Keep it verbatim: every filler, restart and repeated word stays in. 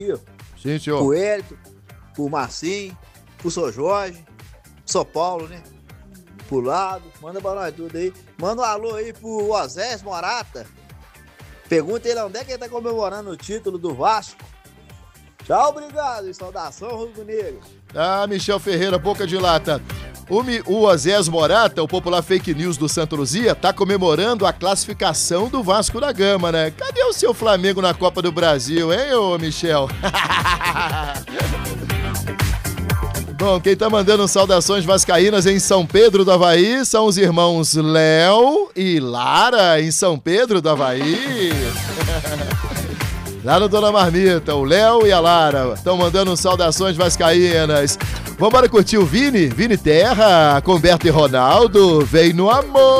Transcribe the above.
Sim, senhor. Pro Hélito, pro Marcinho, pro São Jorge, São Paulo, né? Pro lado, manda pra nós tudo aí. Manda um alô aí pro Osés Morata. Pergunta ele onde é que ele tá comemorando o título do Vasco. Tchau, obrigado e saudação, Rubro Negro. Ah, Michel Ferreira, boca de lata. O, Mi, o Osés Morata, o popular fake news do Santa Luzia, tá comemorando a classificação do Vasco da Gama, né? Cadê o seu Flamengo na Copa do Brasil, hein, ô Michel? Bom, quem tá mandando saudações vascaínas em São Pedro do Avaí são os irmãos Léo e Lara, em São Pedro do Avaí. Lá no Dona Marmita, o Léo e a Lara estão mandando saudações vascaínas. Vambora curtir o Vini? Vini Terra, com Berto e Ronaldo, vem no amor.